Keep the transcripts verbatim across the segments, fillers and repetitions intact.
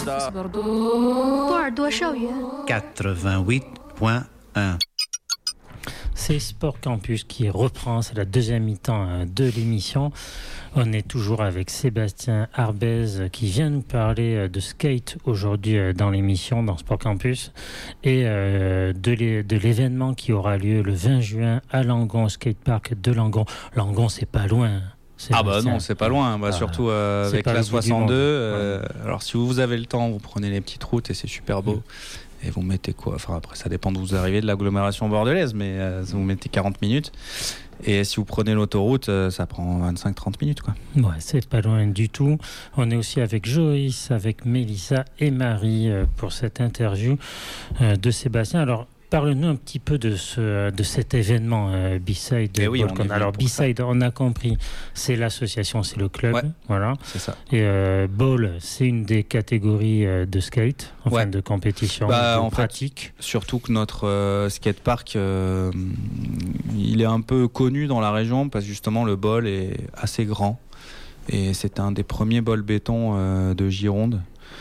quatre-vingt-huit point un. C'est Sport Campus qui reprend, c'est la deuxième mi-temps de l'émission. On est toujours avec Sébastien Arbez qui vient nous parler de skate aujourd'hui dans l'émission, dans Sport Campus, et de, l'é- de l'événement qui aura lieu le vingt juin à Langon, au skatepark de Langon. Langon, c'est pas loin. Ah bah non, c'est pas loin, bah, ah, surtout euh, avec la soixante-deux. Euh, ouais. Alors si vous avez le temps, vous prenez les petites routes et c'est super beau. Mmh. Et vous mettez quoi ? Enfin après ça dépend d'où vous arrivez de l'agglomération bordelaise, mais euh, vous mettez quarante minutes. Et si vous prenez l'autoroute, euh, ça prend vingt-cinq à trente minutes quoi. Ouais, c'est pas loin du tout. On est aussi avec Joïs, avec Mélissa et Marie euh, pour cette interview euh, de Sébastien. Alors parle-nous un petit peu de, ce, de cet événement euh, B-Side. Eh oui, Alors B-Side, on a compris, c'est l'association, c'est le club, ouais, voilà. C'est ça. Et euh, Ball, c'est une des catégories euh, de skate, enfin ouais. de compétition, bah, de en pratique. Fait, surtout que notre euh, skatepark, euh, il est un peu connu dans la région parce que justement le Ball est assez grand et c'est un des premiers balls béton euh, de Gironde.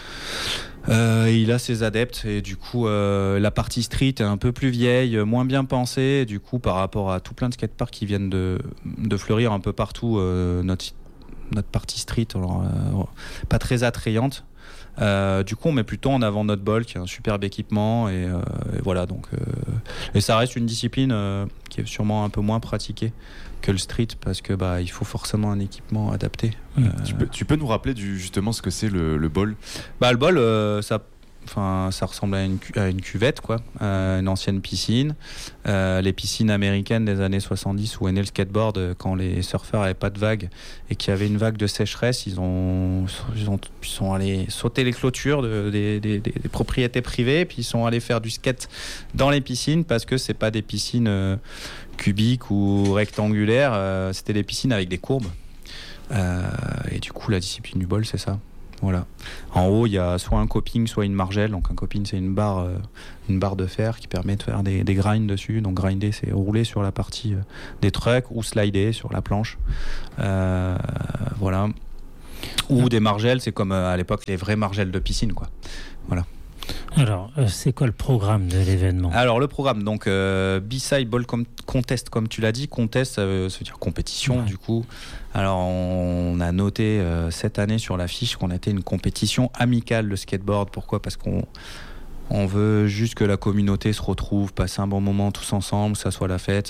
Euh, il a ses adeptes et du coup euh, la partie street est un peu plus vieille, moins bien pensée et du coup par rapport à tout plein de skateparks qui viennent de, de fleurir un peu partout, euh, notre, notre partie street alors, euh, pas très attrayante. Euh, du coup on met plutôt en avant notre ball qui est un superbe équipement et, euh, et voilà donc euh, et ça reste une discipline euh, qui est sûrement un peu moins pratiquée que le street parce que bah il faut forcément un équipement adapté. Mmh. Euh, tu, peux, tu peux nous rappeler du, justement ce que c'est le, le ball ? Bah le ball euh, ça Enfin, ça ressemble à une, cu- à une cuvette, quoi, euh, une ancienne piscine. Euh, les piscines américaines des années soixante-dix où est né le skateboard, euh, quand les surfeurs n'avaient pas de vagues et qu'il y avait une vague de sécheresse, ils ont, ils ont, ils sont allés sauter les clôtures de, des, des, des, des propriétés privées, puis ils sont allés faire du skate dans les piscines parce que c'est pas des piscines euh, cubiques ou rectangulaires, euh, c'était des piscines avec des courbes. Euh, et du coup, la discipline du ball, c'est ça. Voilà. En haut, il y a soit un coping, soit une margelle. Donc un coping, c'est une barre, euh, une barre de fer qui permet de faire des, des grinds dessus. Donc grinder, c'est rouler sur la partie euh, des trucks ou slider sur la planche. Euh, voilà. Ou des margelles, c'est comme euh, à l'époque les vraies margelles de piscine, quoi. Voilà. Alors, euh, c'est quoi le programme de l'événement ? Alors, le programme, donc euh, B-Side Ball Com- Contest, comme tu l'as dit, contest, ça veut, ça veut dire compétition, ouais. Du coup. Alors, on a noté euh, cette année sur l'affiche qu'on était une compétition amicale de skateboard. Pourquoi ? Parce qu'on on veut juste que la communauté se retrouve, passer un bon moment tous ensemble, que ça soit la fête.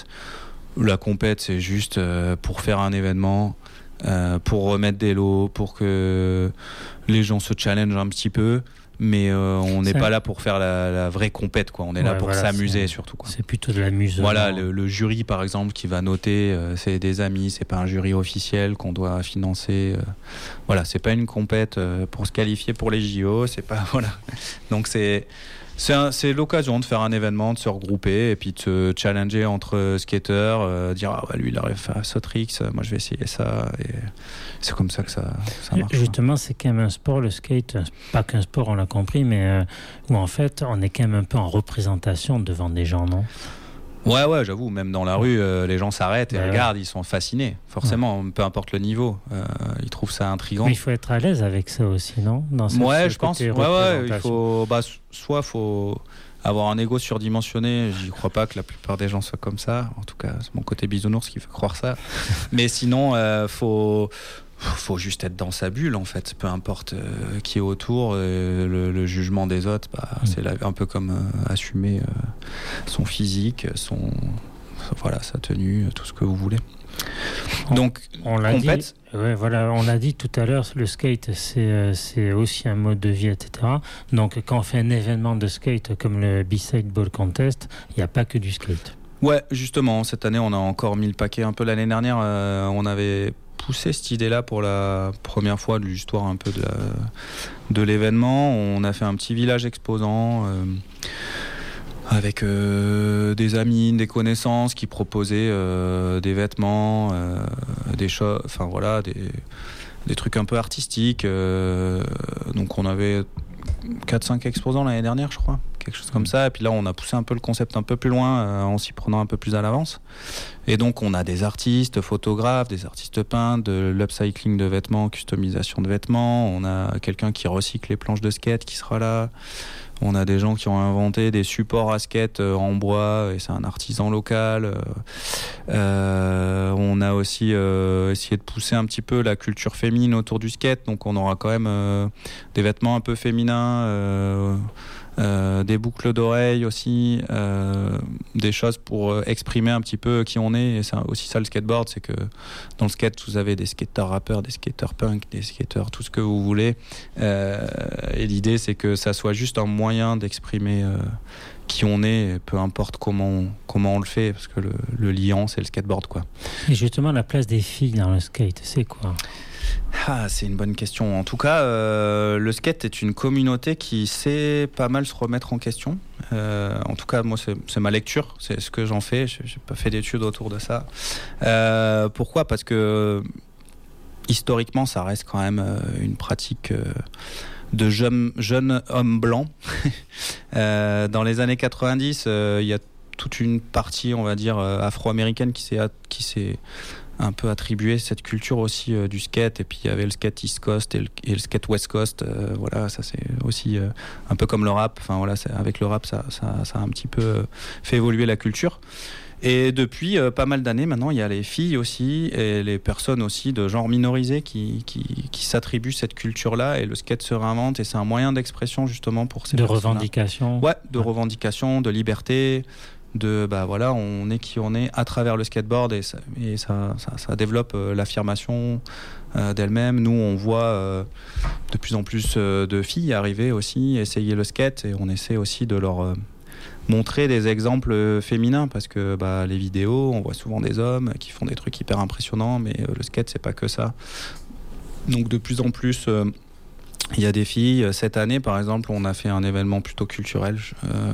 La compète, c'est juste euh, pour faire un événement, euh, pour remettre des lots, pour que les gens se challengent un petit peu. Mais euh, on n'est pas là pour faire la, la vraie compète, quoi. On est ouais, là pour voilà, s'amuser c'est, surtout, quoi. C'est plutôt de l'amusement. Voilà, le, le jury par exemple qui va noter, euh, c'est des amis, c'est pas un jury officiel qu'on doit financer. Euh, voilà, c'est pas une compète euh, pour se qualifier pour les J O, c'est pas voilà. Donc c'est c'est, un, c'est l'occasion de faire un événement, de se regrouper et puis de se challenger entre skateurs, euh, dire ah ouais, lui il arrive à ce trick, moi je vais essayer ça. Et c'est comme ça que ça, ça marche. Justement, c'est quand même un sport, le skate, pas qu'un sport, on l'a compris, mais euh, où en fait on est quand même un peu en représentation devant des gens, non ? Ouais, ouais, j'avoue, même dans la rue, euh, les gens s'arrêtent et ouais, regardent, ouais. Ils sont fascinés, forcément, ouais. Peu importe le niveau, euh, ils trouvent ça intriguant. Mais il faut être à l'aise avec ça aussi, non ? Dans ce, ouais, ce je pense, ouais, ouais, il faut, bah, soit il faut avoir un ego surdimensionné, j'y crois pas que la plupart des gens soient comme ça, en tout cas, c'est mon côté bisounours qui fait croire ça, mais sinon, euh, faut... faut juste être dans sa bulle en fait, peu importe euh, qui est autour, euh, le, le jugement des autres, bah, mmh. c'est la, un peu comme euh, assumer euh, son physique, son, voilà, sa tenue, tout ce que vous voulez. Donc on, on l'a compète. dit, ouais, voilà, on l'a dit tout à l'heure, le skate c'est, euh, c'est aussi un mode de vie, et cetera. Donc quand on fait un événement de skate comme le B-Side Ball Contest, il n'y a pas que du skate. Ouais, justement, cette année on a encore mis le paquet un peu. L'année dernière euh, on avait poussé cette idée-là pour la première fois de l'histoire un peu de, la, de l'événement. On a fait un petit village exposant euh, avec euh, des amis, des connaissances qui proposaient euh, des vêtements, euh, des choses, enfin voilà, des, des trucs un peu artistiques. Euh, donc on avait quatre cinq exposants l'année dernière, je crois, quelque chose comme ça. Et puis là, on a poussé un peu le concept un peu plus loin euh, en s'y prenant un peu plus à l'avance. Et donc, on a des artistes, photographes, des artistes peintres, de l'upcycling de vêtements, customisation de vêtements. On a quelqu'un qui recycle les planches de skate qui sera là. On a des gens qui ont inventé des supports à skate en bois, et c'est un artisan local. Euh, on a aussi euh, essayé de pousser un petit peu la culture féminine autour du skate, donc on aura quand même euh, des vêtements un peu féminins, euh, euh, des boucles d'oreilles aussi, euh, des choses pour exprimer un petit peu qui on est. Et c'est aussi ça le skateboard, c'est que dans le skate vous avez des skateurs rappeurs, des skateurs punk, des skateurs tout ce que vous voulez, euh, et l'idée c'est que ça soit juste un moyen d'exprimer euh, qui on est, peu importe comment on, comment on le fait, parce que le, le liant c'est le skateboard, quoi. Et justement, la place des filles dans le skate, c'est quoi ? Ah, c'est une bonne question. En tout cas, euh, le skate est une communauté qui sait pas mal se remettre en question. Euh, en tout cas, moi, c'est, c'est ma lecture, c'est ce que j'en fais. Je n'ai pas fait d'études autour de ça. Euh, pourquoi ? Parce que historiquement, ça reste quand même euh, une pratique euh, de jeunes, jeunes hommes blancs. euh, dans les années quatre-vingt-dix, il euh, y a toute une partie, on va dire, euh, afro-américaine qui s'est... Qui s'est un peu attribué cette culture aussi euh, du skate, et puis il y avait le skate East Coast et le, et le skate West Coast, euh, voilà, ça c'est aussi euh, un peu comme le rap, enfin voilà, c'est, avec le rap ça, ça, ça a un petit peu euh, fait évoluer la culture. Et depuis euh, pas mal d'années maintenant, il y a les filles aussi et les personnes aussi de genre minorisé qui, qui, qui s'attribuent cette culture-là, et le skate se réinvente, et c'est un moyen d'expression justement pour ces de personnes-là. revendication. Ouais, de ouais. revendication, de liberté, de bah voilà, on est qui on est à travers le skateboard, et ça, et ça, ça, ça développe euh, l'affirmation euh, d'elle-même. Nous, on voit euh, de plus en plus euh, de filles arriver aussi, essayer le skate, et on essaie aussi de leur euh, montrer des exemples euh, féminins, parce que bah, les vidéos, on voit souvent des hommes qui font des trucs hyper impressionnants, mais euh, le skate, c'est pas que ça. Donc de plus en plus, euh, il y a des filles. Cette année, par exemple, on a fait un événement plutôt culturel. Euh,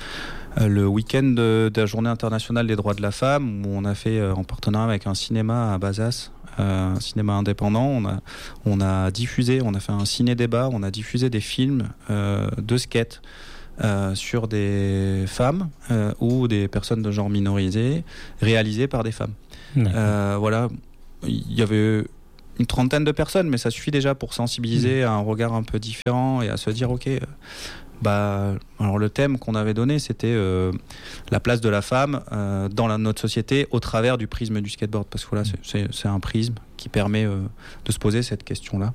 le week-end de, de la Journée internationale des droits de la femme, où on a fait euh, en partenariat avec un cinéma à Bazas, euh, un cinéma indépendant. On a, on a diffusé, on a fait un ciné-débat, on a diffusé des films euh, de skate euh, sur des femmes euh, ou des personnes de genre minorisé, réalisés par des femmes. Euh, voilà, il y avait une trentaine de personnes, mais ça suffit déjà pour sensibiliser mmh. à un regard un peu différent et à se dire, ok, euh, bah, alors le thème qu'on avait donné, c'était euh, la place de la femme euh, dans la, notre société au travers du prisme du skateboard, parce que voilà, c'est, c'est, c'est un prisme qui permet euh, de se poser cette question-là.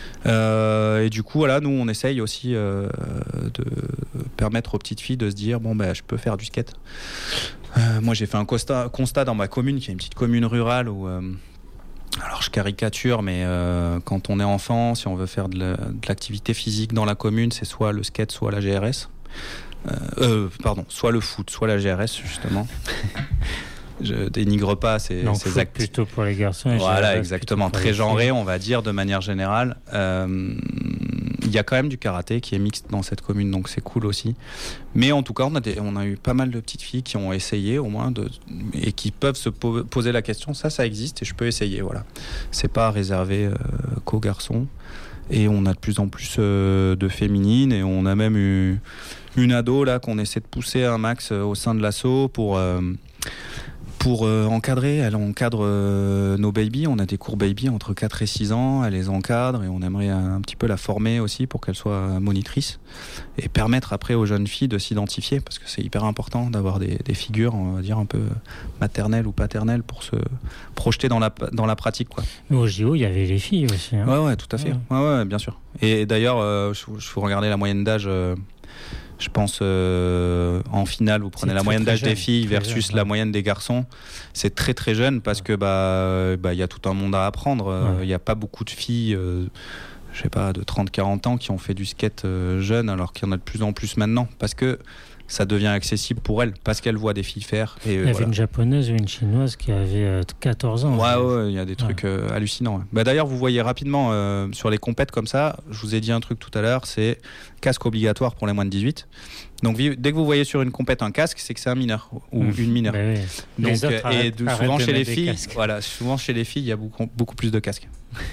Euh, et du coup, voilà, nous, on essaye aussi euh, de permettre aux petites filles de se dire, bon, bah, je peux faire du skate. Euh, moi, j'ai fait un constat, constat dans ma commune, qui est une petite commune rurale où... Euh, alors je caricature, mais euh, quand on est enfant, si on veut faire de, la, de l'activité physique dans la commune, c'est soit le skate, soit la G R S. Euh, euh, pardon, soit le foot, soit la G R S, justement. Je dénigre pas ces, Donc, ces actes. Plutôt pour les garçons. Et voilà, G R S exactement. Très genré, on va dire, de manière générale. Euh, il y a quand même du karaté qui est mixte dans cette commune, donc c'est cool aussi. Mais en tout cas, on a, des, on a eu pas mal de petites filles qui ont essayé, au moins, de, et qui peuvent se po- poser la question. Ça, ça existe et je peux essayer. Voilà. C'est pas réservé euh, qu'aux garçons. Et on a de plus en plus euh, de féminines, et on a même eu une ado là qu'on essaie de pousser un max euh, au sein de l'asso pour. Euh, Pour euh, encadrer, elle encadre euh, nos babies. On a des cours baby entre quatre et six ans, elle les encadre, et on aimerait un, un petit peu la former aussi pour qu'elle soit monitrice, et permettre après aux jeunes filles de s'identifier, parce que c'est hyper important d'avoir des, des figures, on va dire, un peu maternelles ou paternelles pour se projeter dans la, dans la pratique, quoi. Mais au J O, il y avait les filles aussi. Hein. Ouais, ouais, tout à fait. Ouais, ouais, bien sûr. Et d'ailleurs, euh, je, je faut regarder la moyenne d'âge. Euh, Je pense euh, en finale, vous prenez c'est la moyenne d'âge jeune, des filles versus jeune, ouais. la moyenne des garçons. C'est très très jeune, parce que bah bah il y a tout un monde à apprendre. Il ouais. y a pas beaucoup de filles, euh, je sais pas, de trente à quarante ans qui ont fait du skate euh, jeune, alors qu'il y en a de plus en plus maintenant, parce que ça devient accessible pour elles, parce qu'elles voient des filles faire. Et, il y euh, avait voilà. une japonaise ou une chinoise qui avait euh, quatorze ans. Ouais, ouais, il y a des trucs ouais. euh, hallucinants. Ouais. Bah, d'ailleurs, vous voyez rapidement euh, sur les compètes comme ça, je vous ai dit un truc tout à l'heure, c'est casque obligatoire pour les moins de dix-huit. Donc dès que vous voyez sur une compète un casque, c'est que c'est un mineur ou mmh. une mineure. Oui. Donc, euh, et de, souvent chez les filles, voilà, souvent chez les filles, il y a beaucoup, beaucoup plus de casques.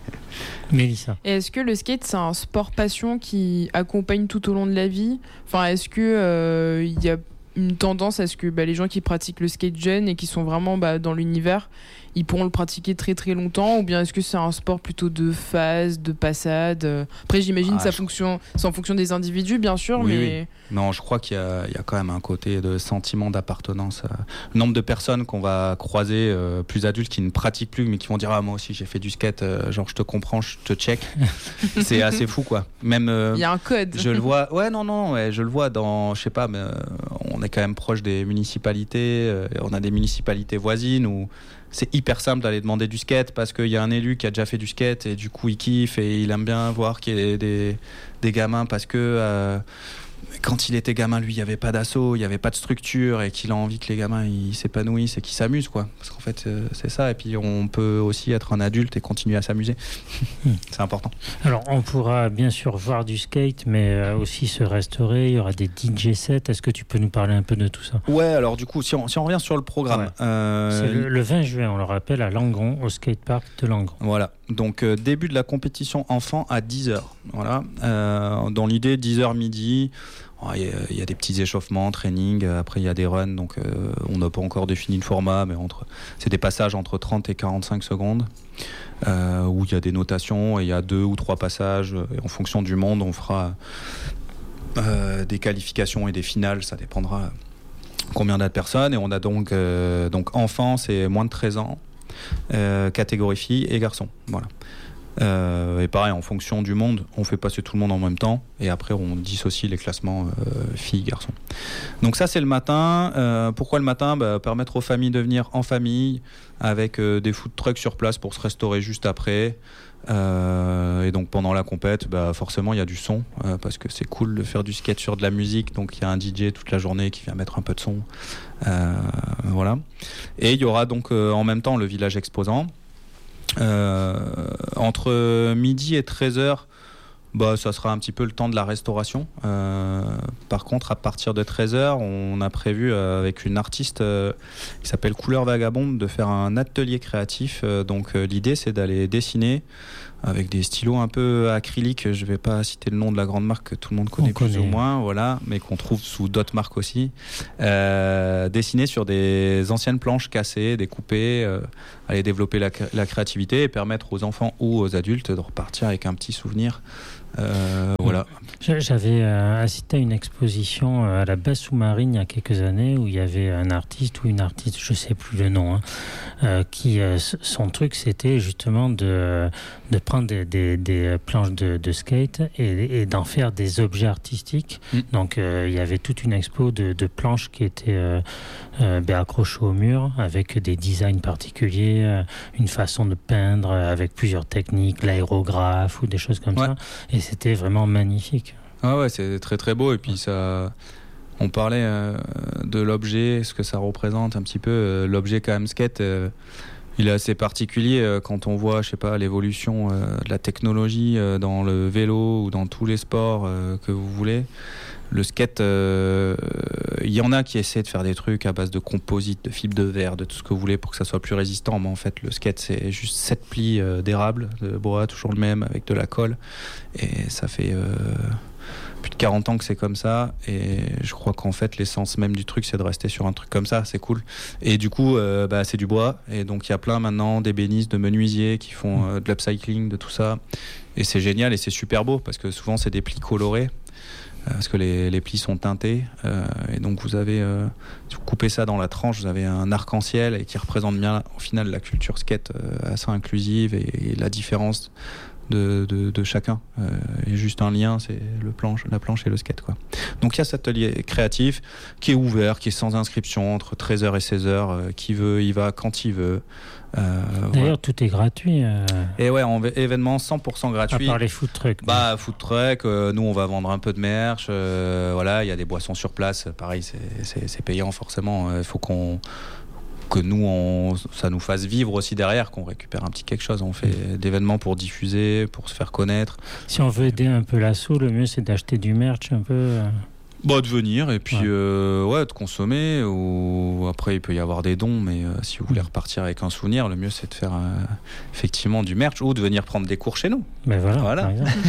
Mélissa. Et est-ce que le skate, c'est un sport passion qui accompagne tout au long de la vie ? Enfin, est-ce que euh, il y a une tendance à ce que bah, les gens qui pratiquent le skate jeunes et qui sont vraiment bah, dans l'univers, ils pourront le pratiquer très très longtemps, ou bien est-ce que c'est un sport plutôt de phase, de passade ? Après, j'imagine Ah, que ça je... fonction... c'est en fonction des individus, bien sûr, oui, mais... Oui. Non, je crois qu'il y a, il y a quand même un côté de sentiment d'appartenance. Le nombre de personnes qu'on va croiser, euh, plus adultes, qui ne pratiquent plus, mais qui vont dire « Ah, moi aussi, j'ai fait du skate, euh, genre je te comprends, je te check ». C'est assez fou, quoi. Même, euh, il y a un code. Je le vois, ouais, non, non, ouais, je le vois dans, je sais pas, mais, euh, on est quand même proche des municipalités, euh, on a des municipalités voisines où c'est hyper simple d'aller demander du skate parce qu'il y a un élu qui a déjà fait du skate et du coup il kiffe et il aime bien voir qu'il y a des, des gamins parce que euh, quand il était gamin, lui, il n'y avait pas d'assaut, il n'y avait pas de structure et qu'il a envie que les gamins ils s'épanouissent et qu'ils s'amusent, quoi. Parce qu'en fait, euh, c'est ça. Et puis, on peut aussi être un adulte et continuer à s'amuser. C'est important. Alors, on pourra bien sûr voir du skate, mais aussi se restaurer. Il y aura des D J sets. Est-ce que tu peux nous parler un peu de tout ça ? Ouais, alors du coup, si on, si on revient sur le programme. Ouais. Euh... C'est le, le vingt juin, on le rappelle, à Langon, au skatepark de Langon. Voilà. Donc, euh, début de la compétition enfant à dix heures. Voilà. Euh, dans l'idée, dix heures midi. Il y, a, il y a des petits échauffements, training, après il y a des runs, donc euh, on n'a pas encore défini le format, mais entre, c'est des passages entre trente et quarante-cinq secondes, euh, où il y a des notations, et il y a deux ou trois passages, et en fonction du monde, on fera euh, des qualifications et des finales, ça dépendra combien il y a de personnes, et on a donc, euh, donc enfants, c'est moins de treize ans, euh, catégorie filles et garçons, voilà. Euh, et pareil, en fonction du monde, on fait passer tout le monde en même temps et après on dissocie les classements euh, filles, garçons. Donc ça c'est le matin. Euh, pourquoi le matin ? Bah, permettre aux familles de venir en famille avec euh, des food trucks sur place pour se restaurer juste après. Euh, et donc pendant la compète, bah, forcément il y a du son euh, parce que c'est cool de faire du skate sur de la musique, donc il y a un D J toute la journée qui vient mettre un peu de son. Euh, voilà. Et il y aura donc euh, en même temps le village exposant. Euh, entre midi et treize heures, bah, ça sera un petit peu le temps de la restauration. Euh, par contre, à partir de treize heures, on a prévu euh, avec une artiste euh, qui s'appelle Couleur Vagabonde de faire un atelier créatif. Euh, donc euh, l'idée, c'est d'aller dessiner avec des stylos un peu acryliques. Je ne vais pas citer le nom de la grande marque que tout le monde connaît, plus connaît. ou moins, voilà, mais qu'on trouve sous d'autres marques aussi. Euh, dessiner sur des anciennes planches cassées, découpées, euh, aller développer la, la créativité et permettre aux enfants ou aux adultes de repartir avec un petit souvenir. Euh, voilà. J'avais euh, assisté à une exposition à la base sous-marine il y a quelques années où il y avait un artiste ou une artiste, je ne sais plus le nom, hein, euh, qui euh, son truc c'était justement de, de prendre des, des, des planches de, de skate et, et d'en faire des objets artistiques. Mm. Donc euh, il y avait toute une expo de, de planches qui étaient euh, euh, ben, accrochées au mur avec des designs particuliers, euh, une façon de peindre avec plusieurs techniques, l'aérographe ou des choses comme ouais. ça. Et c'était vraiment magnifique. Ah ouais, c'est très très beau. Et puis ça, on parlait euh, de l'objet, ce que ça représente un petit peu. Euh, l'objet quand même skate, euh, il est assez particulier euh, quand on voit, je sais pas, l'évolution euh, de la technologie euh, dans le vélo ou dans tous les sports euh, que vous voulez. Le skate, il euh, y en a qui essaient de faire des trucs à base de composite, de fibres de verre, de tout ce que vous voulez pour que ça soit plus résistant. Mais en fait, le skate, c'est juste sept plis euh, d'érable, de bois, toujours le même, avec de la colle. Et ça fait euh, plus de quarante ans que c'est comme ça. Et je crois qu'en fait, l'essence même du truc, c'est de rester sur un truc comme ça. C'est cool. Et du coup, euh, bah, c'est du bois. Et donc, il y a plein maintenant d'ébénistes, de menuisiers qui font euh, de l'upcycling, de tout ça. Et c'est génial et c'est super beau parce que souvent, c'est des plis colorés. Parce que les, les plis sont teintés euh, et donc vous avez euh, si vous coupez ça dans la tranche, vous avez un arc-en-ciel et qui représente bien au final la culture skate euh, assez inclusive et, et la différence de, de, de chacun euh, et juste un lien, c'est le planche, la planche et le skate quoi. Donc il y a cet atelier créatif qui est ouvert, qui est sans inscription entre treize heures et seize heures, euh, qui veut il va quand il veut. Euh, D'ailleurs, voilà. Tout est gratuit. Euh... Et ouais, en événement cent pour cent gratuit. À part les food trucks. Bah, food truck, euh, nous on va vendre un peu de merch. Euh, voilà, il y a des boissons sur place. Pareil, c'est, c'est, c'est payant forcément. Il faut qu'on que nous, on, ça nous fasse vivre aussi derrière, qu'on récupère un petit quelque chose. On fait mmh. d'événements pour diffuser, pour se faire connaître. Si on veut aider un peu l'assaut, le mieux c'est d'acheter du merch un peu. Euh... Bah, de venir et puis Ouais. euh, ouais, de consommer. Ou après, il peut y avoir des dons, mais euh, si vous voulez repartir avec un souvenir, le mieux c'est de faire euh, effectivement du merch ou de venir prendre des cours chez nous. Ben voilà. Voilà. par exemple.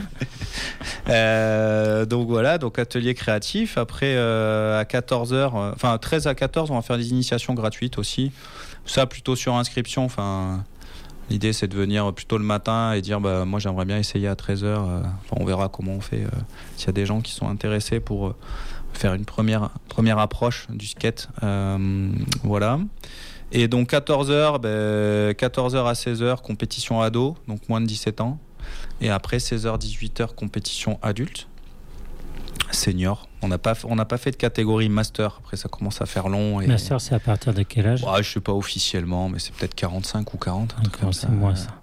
Euh, donc voilà, donc atelier créatif. Après, euh, à quatorze heures, euh, enfin treize à quatorze, on va faire des initiations gratuites aussi. Ça, plutôt sur inscription. Enfin, l'idée c'est de venir plutôt le matin et dire bah, moi j'aimerais bien essayer à treize heures. Euh, enfin, on verra comment on fait. Euh, s'il y a des gens qui sont intéressés pour euh, faire une première, première approche du skate. Euh, voilà. Et donc quatorze heures, ben, quatorze heures à seize heures, compétition ado, donc moins de dix-sept ans. Et après seize heures dix-huit heures, compétition adulte, senior. On n'a pas, on n'a pas fait de catégorie master. Après, ça commence à faire long. Et... Master, c'est à partir de quel âge? Ouais, je sais pas officiellement, mais c'est peut-être quarante-cinq ou quarante. Un truc Encore, comme c'est ça. moins ça.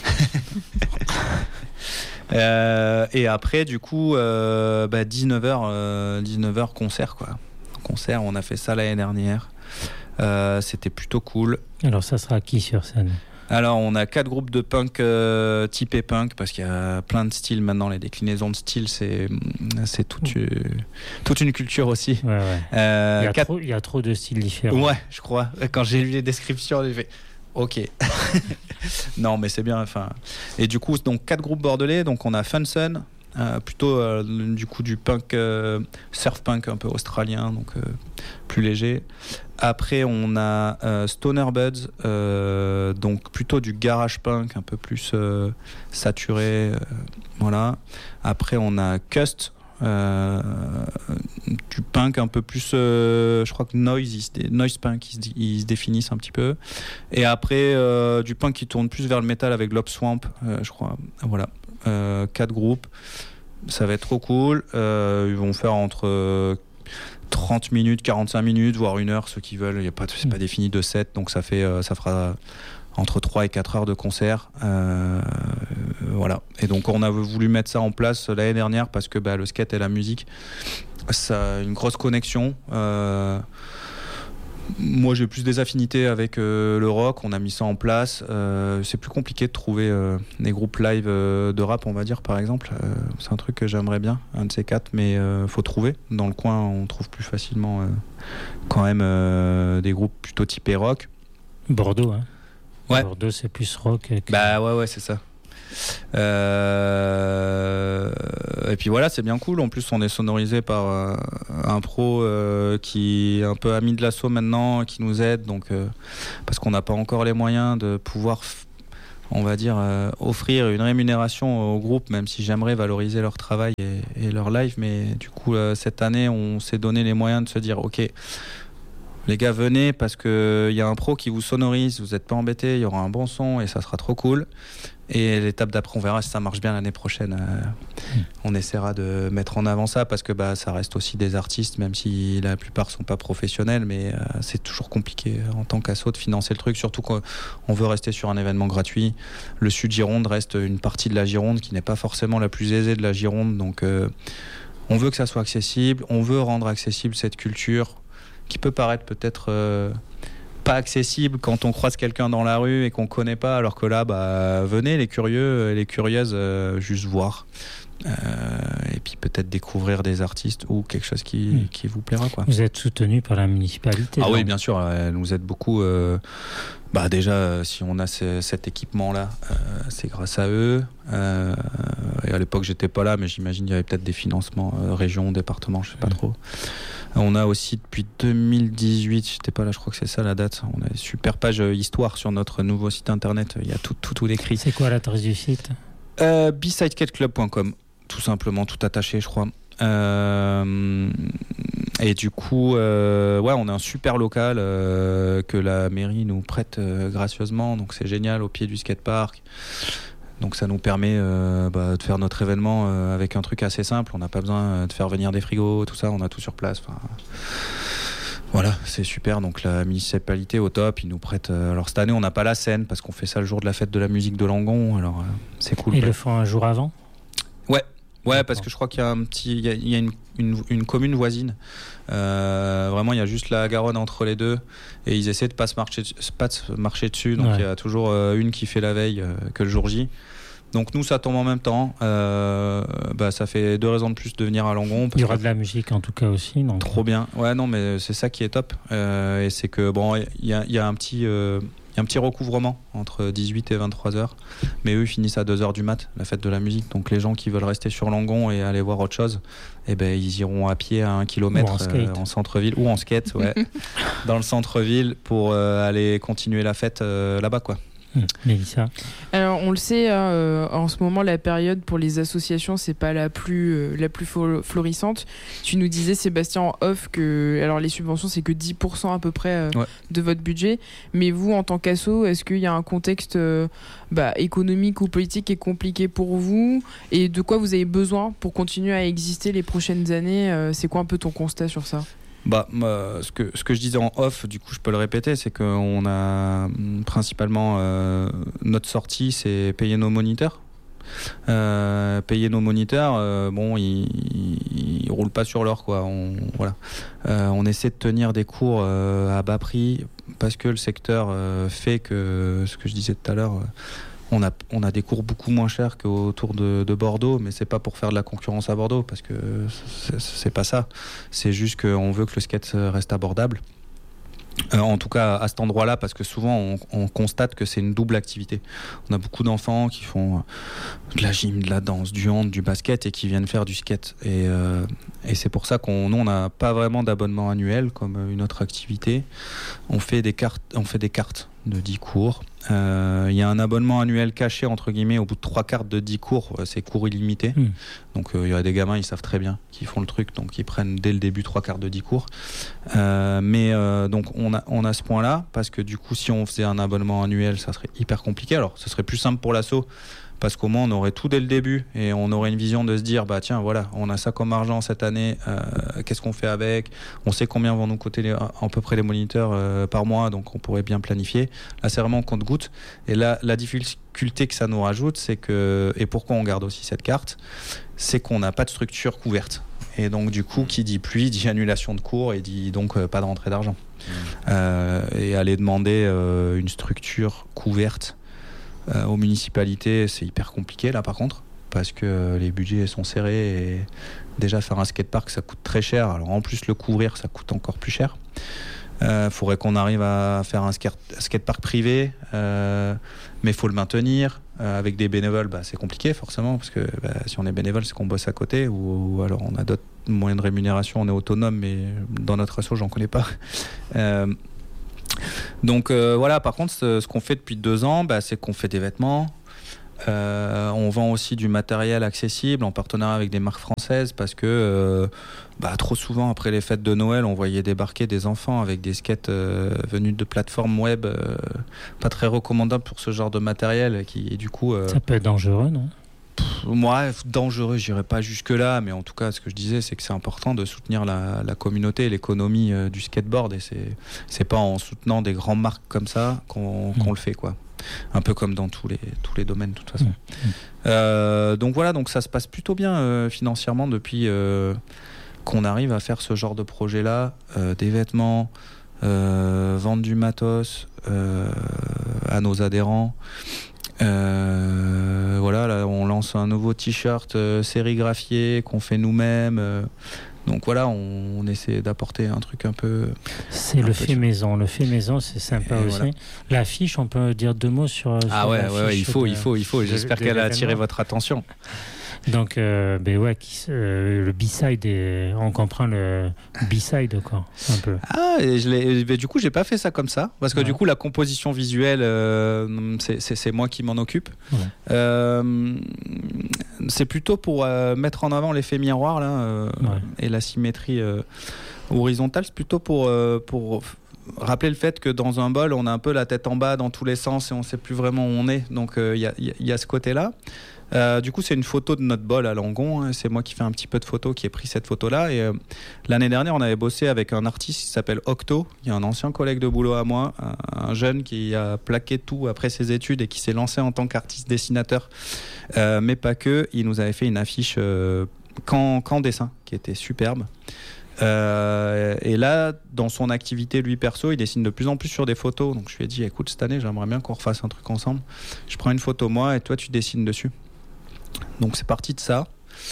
Euh, et après, du coup, euh, bah, dix-neuf heures, euh, dix-neuf heures concert, quoi. Concert, on a fait ça l'année dernière. Euh, c'était plutôt cool. Alors, ça sera qui sur scène? Alors, on a quatre groupes de punk euh, typés punk parce qu'il y a plein de styles maintenant. Les déclinaisons de styles, c'est c'est toute, une, toute une culture aussi. Ouais, ouais. Euh, il, y a quatre... trop, il y a trop de styles différents. Ouais, je crois. Quand j'ai lu les descriptions, j'ai fait OK. Non, mais c'est bien. Enfin, et du coup, donc quatre groupes bordelais. Donc, on a Funsun, euh, plutôt euh, du coup du punk, euh, surf punk un peu australien, donc euh, plus léger. Après, on a euh, Stoner Buds, euh, donc plutôt du garage punk, un peu plus euh, saturé. Euh, voilà. Après, on a Cust, euh, du punk un peu plus, euh, je crois que noise, ils se dé- noise punk, ils se, ils se définissent un petit peu. Et après, euh, du punk qui tourne plus vers le métal avec Lob Swamp, euh, je crois. Voilà. Euh, quatre groupes. Ça va être trop cool. Euh, ils vont faire entre euh, trente minutes, quarante-cinq minutes, voire une heure, ceux qui veulent. Il y a pas, c'est pas défini de set, donc ça fait, euh, ça fera entre trois et quatre heures de concert. Euh, voilà. Et donc on a voulu mettre ça en place l'année dernière parce que bah, le skate et la musique, ça a une grosse connexion. Euh, moi j'ai plus des affinités avec euh, le rock, on a mis ça en place. Euh, c'est plus compliqué de trouver euh, des groupes live euh, de rap, on va dire, par exemple. Euh, c'est un truc que j'aimerais bien, un de ces quatre, mais euh, faut trouver. Dans le coin, on trouve plus facilement euh, quand même euh, des groupes plutôt typés rock. Bordeaux, hein. Ouais. Bordeaux, c'est plus rock. Que... Bah ouais, ouais, c'est ça. Euh... Et puis voilà, c'est bien cool. En plus, on est sonorisé par euh, un pro euh, qui est un peu ami de l'assaut maintenant, qui nous aide. Donc, euh, parce qu'on n'a pas encore les moyens de pouvoir, f- on va dire, euh, offrir une rémunération au groupe, même si j'aimerais valoriser leur travail et, et leur live. Mais du coup, euh, cette année, on s'est donné les moyens de se dire, ok, les gars, venez parce qu'il y a un pro qui vous sonorise, vous n'êtes pas embêtés, il y aura un bon son et ça sera trop cool. Et l'étape d'après, on verra si ça marche bien l'année prochaine. Euh, mmh. On essaiera de mettre en avant ça parce que bah, ça reste aussi des artistes, même si la plupart ne sont pas professionnels, mais euh, c'est toujours compliqué en tant qu'asso de financer le truc, surtout qu'on veut rester sur un événement gratuit. Le Sud Gironde reste une partie de la Gironde qui n'est pas forcément la plus aisée de la Gironde, donc euh, on veut que ça soit accessible, on veut rendre accessible cette culture qui peut paraître peut-être euh, pas accessible quand on croise quelqu'un dans la rue et qu'on connaît pas, alors que là, bah, venez les curieux, les curieuses, euh, juste voir. Euh, et puis peut-être découvrir des artistes ou quelque chose qui, mmh. qui vous plaira, quoi. Vous êtes soutenu par la municipalité? Ah oui, bien sûr, elle nous aide beaucoup. Euh, bah déjà, si on a ce, cet équipement-là, euh, c'est grâce à eux. Euh, et à l'époque, j'étais pas là, mais j'imagine qu'il y avait peut-être des financements euh, région, département, je sais pas mmh. trop. On a aussi depuis deux mille dix-huit, j'étais pas là, je crois que c'est ça la date. On a une super page euh, histoire sur notre nouveau site internet. Il y a tout, tout, tout décrit. C'est quoi l'adresse du site? euh, b side skate club point com, tout simplement, tout attaché, je crois. Euh, et du coup, euh, ouais, on a un super local euh, que la mairie nous prête euh, gracieusement, donc c'est génial, au pied du skatepark. Donc ça nous permet euh, bah, de faire notre événement euh, avec un truc assez simple. On n'a pas besoin de faire venir des frigos, tout ça, on a tout sur place. Enfin, voilà, c'est super. Donc la municipalité au top, ils nous prêtent. Euh, alors cette année, on n'a pas la scène parce qu'on fait ça le jour de la fête de la musique de Langon. Alors euh, c'est cool. Ils le font un jour avant? Ouais. Ouais, parce que je crois qu'il y a un petit, il y a, il y a une, une, une commune voisine. Euh, vraiment, il y a juste la Garonne entre les deux, et ils essaient de pas se marcher, pas de se marcher dessus. Donc ouais. Il y a toujours euh, une qui fait la veille euh, que le jour J. Donc nous, ça tombe en même temps. Euh, bah, ça fait deux raisons de plus de venir à Langon. Il y aura de la musique en tout cas aussi. Donc... Trop bien. Ouais, non, mais c'est ça qui est top. Euh, et c'est que bon, il y a, y a un petit. Euh, Il y a un petit recouvrement entre dix-huit et vingt-trois heures, mais eux ils finissent à deux heures du mat, la fête de la musique. Donc les gens qui veulent rester sur Langon et aller voir autre chose, eh ben, ils iront à pied à un kilomètre en, euh, en centre-ville ou en skate, ouais, dans le centre-ville pour euh, aller continuer la fête euh, là-bas, quoi. Mélissa. Alors on le sait, hein, euh, en ce moment la période pour les associations c'est pas la plus euh, la plus florissante. Tu nous disais Sébastien en off que alors les subventions c'est que dix pour cent à peu près euh, ouais. de votre budget. Mais vous en tant qu'asso, est-ce qu'il y a un contexte euh, bah, économique ou politique qui est compliqué pour vous et de quoi vous avez besoin pour continuer à exister les prochaines années euh, C'est quoi un peu ton constat sur ça ? Bah, euh, ce, que, ce que je disais en off, du coup je peux le répéter, c'est qu'on a principalement euh, notre sortie, c'est payer nos moniteurs. Euh, payer nos moniteurs, euh, bon, ils, ils, ils roulent pas sur l'or, quoi. On, voilà. Euh, on essaie de tenir des cours euh, à bas prix parce que le secteur euh, fait que, ce que je disais tout à l'heure, euh, On a, on a des cours beaucoup moins chers qu'autour de, de Bordeaux, mais c'est pas pour faire de la concurrence à Bordeaux, parce que c'est, c'est pas ça. C'est juste qu'on veut que le skate reste abordable. Euh, en tout cas à cet endroit-là, parce que souvent on, on constate que c'est une double activité. On a beaucoup d'enfants qui font de la gym, de la danse, du hand, du basket et qui viennent faire du skate. Et, euh, et c'est pour ça qu'on nous, on n'a pas vraiment d'abonnement annuel comme une autre activité. On fait des cartes, on fait des cartes de dix cours. Il euh, y a un abonnement annuel caché entre guillemets au bout de trois cartes de dix cours, c'est cours illimités. Mmh. Donc il euh, y a des gamins, ils savent très bien qu'ils font le truc, donc ils prennent dès le début trois cartes de dix cours. Euh, mais euh, donc on a, on a ce point-là, parce que du coup si on faisait un abonnement annuel, ça serait hyper compliqué. Alors ce serait plus simple pour l'asso, parce qu'au moins on aurait tout dès le début et on aurait une vision de se dire bah tiens voilà, on a ça comme argent cette année, euh, qu'est-ce qu'on fait avec, on sait combien vont nous coûter les, à peu près les moniteurs euh, par mois, donc on pourrait bien planifier. Là c'est vraiment compte-goutte, et là la difficulté que ça nous rajoute, c'est que, et pourquoi on garde aussi cette carte, c'est qu'on n'a pas de structure couverte, et donc du coup qui dit pluie dit annulation de cours et dit donc euh, pas de rentrée d'argent. Mmh. Euh, et aller demander euh, une structure couverte Euh, aux municipalités, c'est hyper compliqué là par contre, parce que euh, les budgets sont serrés et déjà faire un skatepark ça coûte très cher, alors en plus le couvrir ça coûte encore plus cher. Il euh, faudrait qu'on arrive à faire un skate, skatepark privé, euh, mais il faut le maintenir. Euh, avec des bénévoles, bah, c'est compliqué forcément, parce que bah, si on est bénévole, c'est qu'on bosse à côté, ou, ou alors on a d'autres moyens de rémunération, on est autonome, mais dans notre asso, j'en connais pas. Euh, donc euh, voilà, par contre, ce, ce qu'on fait depuis deux ans, bah, c'est qu'on fait des vêtements. Euh, on vend aussi du matériel accessible en partenariat avec des marques françaises, parce que euh, bah, trop souvent après les fêtes de Noël on voyait débarquer des enfants avec des skates euh, venus de plateformes web euh, pas très recommandables pour ce genre de matériel qui, et du coup euh, ça peut être dangereux, non? Pff, moi dangereux j'irais pas jusque là, mais en tout cas ce que je disais c'est que c'est important de soutenir la, la communauté, l'économie euh, du skateboard, et c'est, c'est pas en soutenant des grandes marques comme ça qu'on, mmh. qu'on le fait, quoi. Un peu comme dans tous les, tous les domaines de toute façon. Mmh. Euh, donc voilà, donc ça se passe plutôt bien euh, financièrement depuis euh, qu'on arrive à faire ce genre de projet-là, euh, des vêtements, euh, vendre du matos euh, à nos adhérents. Euh, voilà, là on lance un nouveau t-shirt euh, sérigraphié qu'on fait nous-mêmes. Euh, Donc voilà, on, on essaie d'apporter un truc un peu... C'est un le fait sur... maison. Le fait maison, c'est sympa et aussi. Voilà. L'affiche, on peut dire deux mots sur, sur ah ouais, ouais, ouais, il faut, de, il faut, il faut. J'espère de, de qu'elle a attiré votre attention. Donc, euh, ben ouais, qui, euh, le B-side, est, on comprend le B-side, quoi, un peu. Ah, et je l'ai, ben, du coup, j'ai pas fait ça comme ça, parce que ouais. du coup, la composition visuelle, euh, c'est, c'est, c'est moi qui m'en occupe. Ouais. Euh, c'est plutôt pour euh, mettre en avant l'effet miroir là, euh, ouais. et la symétrie euh, horizontale. C'est plutôt pour euh, pour rappeler le fait que dans un bol, on a un peu la tête en bas dans tous les sens et on sait plus vraiment où on est. Donc, il euh, y, y, y a ce côté-là. Euh, du coup, c'est une photo de notre bol à Langon. Hein. C'est moi qui fais un petit peu de photos, qui ai pris cette photo-là. Et euh, l'année dernière, on avait bossé avec un artiste qui s'appelle Octo. Il y a un ancien collègue de boulot à moi, un, un jeune qui a plaqué tout après ses études et qui s'est lancé en tant qu'artiste dessinateur. Euh, mais pas que. Il nous avait fait une affiche euh, qu'en, qu'en dessin, qui était superbe. Euh, et là, dans son activité, lui perso, il dessine de plus en plus sur des photos. Donc je lui ai dit, écoute, cette année, j'aimerais bien qu'on refasse un truc ensemble. Je prends une photo moi et toi, tu dessines dessus. Donc c'est parti de ça.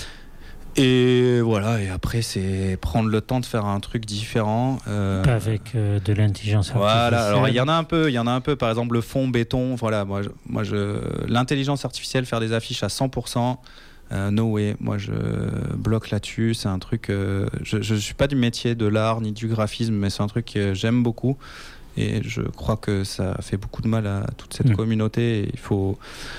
Et voilà, et après c'est prendre le temps de faire un truc différent. Euh... Avec euh, de l'intelligence artificielle. Voilà, alors il y en a un peu, il y en a un peu, par exemple le fond béton, voilà, moi, je, moi je, l'intelligence artificielle, faire des affiches à cent pour cent, euh, no way, moi je bloque là-dessus, c'est un truc, euh, je ne suis pas du métier de l'art ni du graphisme, mais c'est un truc que j'aime beaucoup. Et je crois que ça fait beaucoup de mal à toute cette mmh. communauté. Et il faut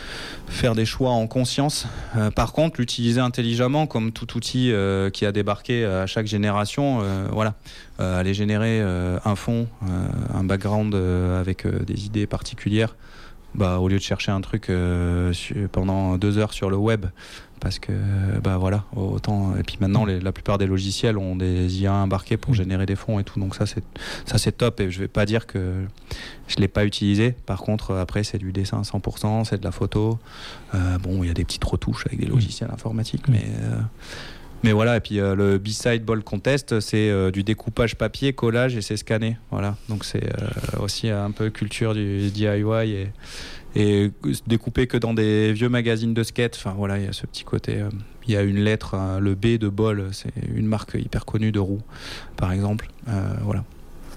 faire des choix en conscience. Euh, par contre, l'utiliser intelligemment, comme tout outil euh, qui a débarqué à chaque génération. Euh, voilà, euh, aller générer euh, un fond, euh, un background euh, avec euh, des idées particulières. Bah, au lieu de chercher un truc euh, pendant deux heures sur le web, parce que bah voilà, autant. Et puis maintenant, les, la plupart des logiciels ont des I A embarqués pour générer des fonds et tout, donc ça c'est ça c'est top. Et je vais pas dire que je l'ai pas utilisé. Par contre, après c'est du dessin à cent pour cent, c'est de la photo. Euh, bon, il y a des petites retouches avec des logiciels informatiques, mais euh, mais voilà. Et puis euh, le B-Side Ball Contest, c'est euh, du découpage papier, collage et c'est scanné. Voilà, donc c'est euh, aussi un peu culture du D I Y et et découpé que dans des vieux magazines de skate. Enfin voilà, il y a ce petit côté. Euh, il y a une lettre, euh, le B de Ball, c'est une marque hyper connue de roues, par exemple. Euh, voilà.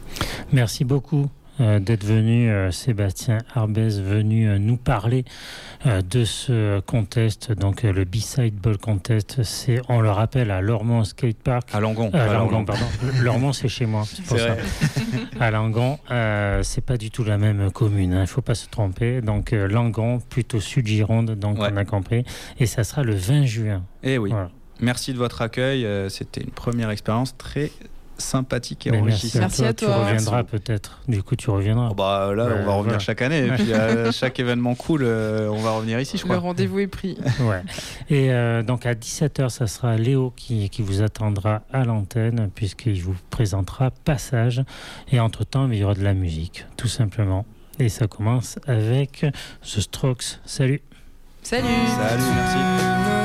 Merci beaucoup euh, d'être venu, euh, Sébastien Arbez, venu euh, nous parler euh, de ce contest. Donc euh, le B-Side Ball Contest, c'est, on le rappelle, à Lormont Skate Park. À Langon. Euh, à Langon, pardon. Lormont, c'est chez moi, c'est pour c'est ça. vrai. À Langon, euh, c'est pas du tout la même commune, il hein, ne faut pas se tromper. Donc euh, Langon, plutôt sud-Gironde, donc ouais. on a compris. Et ça sera le vingt juin. Eh oui. Voilà. Merci de votre accueil. Euh, c'était une première expérience très sympathique et Mais enrichissante. Merci, merci à toi. Tu reviendras peut-être. Du coup, tu reviendras. Oh bah là, ouais, on va revenir voilà. chaque année. Et puis à chaque événement cool, euh, on va revenir ici, je crois. Le rendez-vous est pris. Ouais. Et euh, donc à dix-sept heures, ça sera Léo qui, qui vous attendra à l'antenne, puisqu'il vous présentera Passage. Et entre-temps, il y aura de la musique, tout simplement. Et ça commence avec The Strokes. Salut. Salut. Salut, merci.